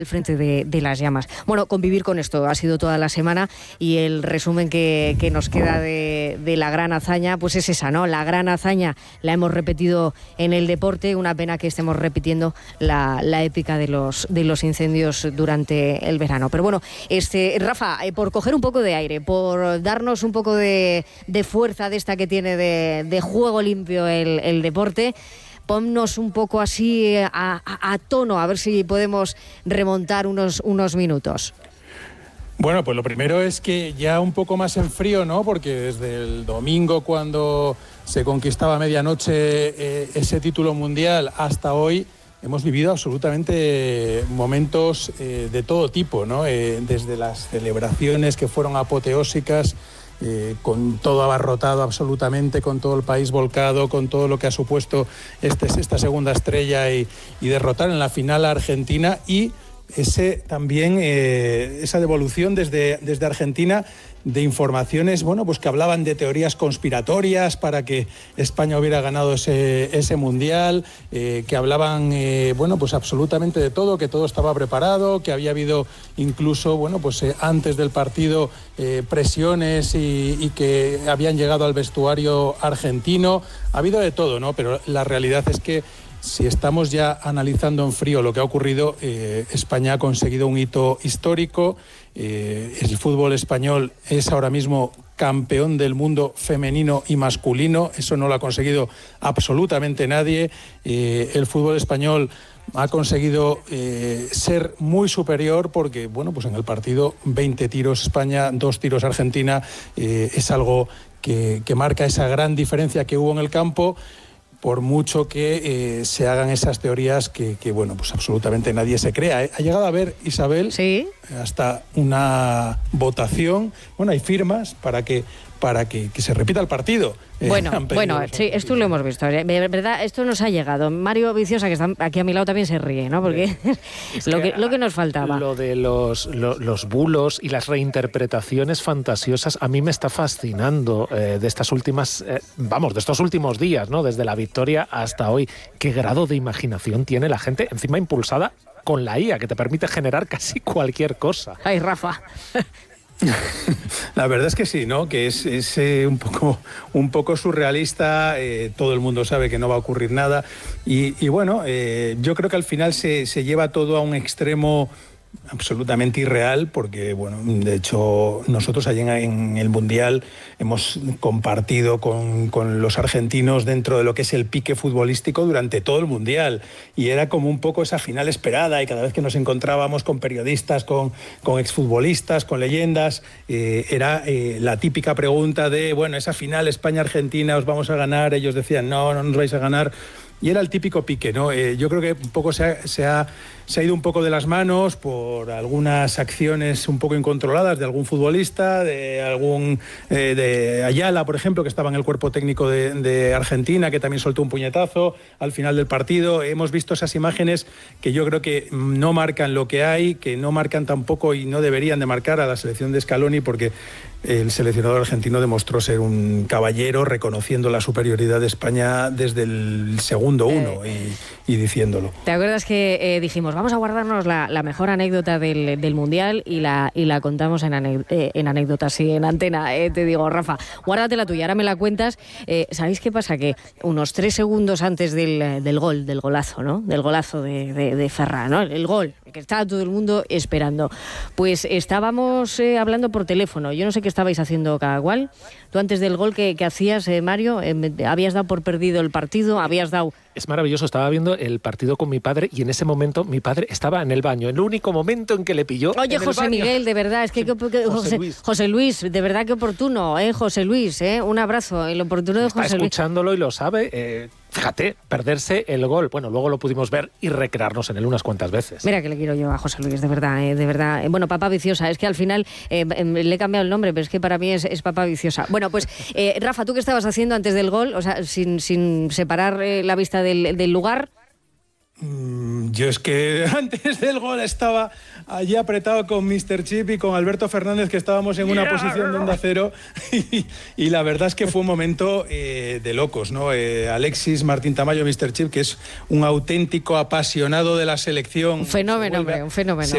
al frente de las llamas. Bueno, convivir con esto ha sido toda la semana y el resumen que nos queda de la gran hazaña, pues es esa, ¿no? La gran hazaña la hemos repetido en el deporte, una pena que estemos repitiendo la épica de los incendios durante el verano. Pero bueno, Rafa, por coger un poco de aire, por darnos un poco de fuerza de esta que tiene de juego limpio el deporte, ponnos un poco así a tono, a ver si podemos remontar unos minutos. Bueno, pues lo primero es que ya un poco más en frío, ¿no? Porque desde el domingo, cuando se conquistaba a medianoche ese título mundial, hasta hoy hemos vivido absolutamente momentos de todo tipo, ¿no? Desde las celebraciones que fueron apoteósicas, con todo abarrotado absolutamente, con todo el país volcado, con todo lo que ha supuesto esta segunda estrella y derrotar en la final a Argentina, y esa devolución desde Argentina de informaciones, bueno, pues que hablaban de teorías conspiratorias para que España hubiera ganado ese mundial, que hablaban, bueno, pues absolutamente de todo, que todo estaba preparado, que había habido incluso, bueno, pues antes del partido presiones y que habían llegado al vestuario argentino. Ha habido de todo, ¿no? Pero la realidad es que si estamos ya analizando en frío lo que ha ocurrido, España ha conseguido un hito histórico. El fútbol español es ahora mismo campeón del mundo femenino y masculino. Eso no lo ha conseguido absolutamente nadie. El fútbol español ha conseguido ser muy superior porque, bueno, pues en el partido 20 tiros España, 2 tiros Argentina. Es algo que marca esa gran diferencia que hubo en el campo, por mucho que se hagan esas teorías que, bueno, pues absolutamente nadie se crea. Ha llegado a haber, Isabel, ¿sí?, hasta una votación. Bueno, hay firmas para que se repita el partido. Bueno, sí, esto lo hemos visto. De verdad, esto nos ha llegado. Mario Viciosa, que está aquí a mi lado, también se ríe, ¿no? Porque es lo que nos faltaba. Lo de los bulos y las reinterpretaciones fantasiosas a mí me está fascinando de estas últimas, de estos últimos días, ¿no? Desde la victoria hasta hoy. ¿Qué grado de imaginación tiene la gente? Encima impulsada con la IA, que te permite generar casi cualquier cosa. Ay, Rafa. La verdad es que sí, ¿no? Que es un poco surrealista. Todo el mundo sabe que no va a ocurrir nada y bueno, yo creo que al final se lleva todo a un extremo absolutamente irreal, porque bueno, de hecho nosotros allí en el Mundial hemos compartido con los argentinos dentro de lo que es el pique futbolístico durante todo el Mundial, y era como un poco esa final esperada, y cada vez que nos encontrábamos con periodistas, con exfutbolistas, con leyendas, era la típica pregunta de, bueno, esa final España-Argentina, ¿os vamos a ganar? Ellos decían, no nos vais a ganar. Y era el típico pique, ¿no? Yo creo que un poco se ha ido un poco de las manos por algunas acciones un poco incontroladas de algún futbolista, de Ayala, por ejemplo, que estaba en el cuerpo técnico de Argentina, que también soltó un puñetazo al final del partido. Hemos visto esas imágenes que yo creo que no marcan lo que hay, que no marcan tampoco y no deberían de marcar a la selección de Scaloni, porque el seleccionador argentino demostró ser un caballero, reconociendo la superioridad de España desde el segundo uno y diciéndolo. ¿Te acuerdas que dijimos, vamos a guardarnos la mejor anécdota del Mundial y la contamos en anécdotas, sí, en antena? Te digo, Rafa, guárdate la tuya, ahora me la cuentas. ¿Sabéis qué pasa? Que unos 3 segundos antes del golazo, ¿no? Del golazo de Ferran, ¿no? El gol, que estaba todo el mundo esperando. Pues estábamos hablando por teléfono. Yo no sé qué estabais haciendo cada cual. Tú antes del gol que hacías, Mario, habías dado por perdido el partido, Es maravilloso, estaba viendo el partido con mi padre y en ese momento mi padre estaba en el baño, el único momento en que le pilló. Oye, José Miguel, de verdad, es que José Luis, de verdad que oportuno, José Luis, un abrazo, el oportuno de José Luis. Está escuchándolo y lo sabe. Fíjate, perderse el gol. Bueno, luego lo pudimos ver y recrearnos en él unas cuantas veces. Mira que le quiero yo a José Luis, de verdad, de verdad. Bueno, Papá Viciosa, es que al final le he cambiado el nombre, pero es que para mí es Papá Viciosa. Bueno, pues Rafa, ¿tú qué estabas haciendo antes del gol? O sea, sin separar la vista del lugar. Yo es que antes del gol estaba allí apretado con Mr. Chip y con Alberto Fernández, que estábamos en una posición de onda cero, y la verdad es que fue un momento de locos, ¿no? Alexis Martín Tamayo, Mr. Chip, que es un auténtico apasionado de la selección. Un fenómeno, hombre, un fenómeno.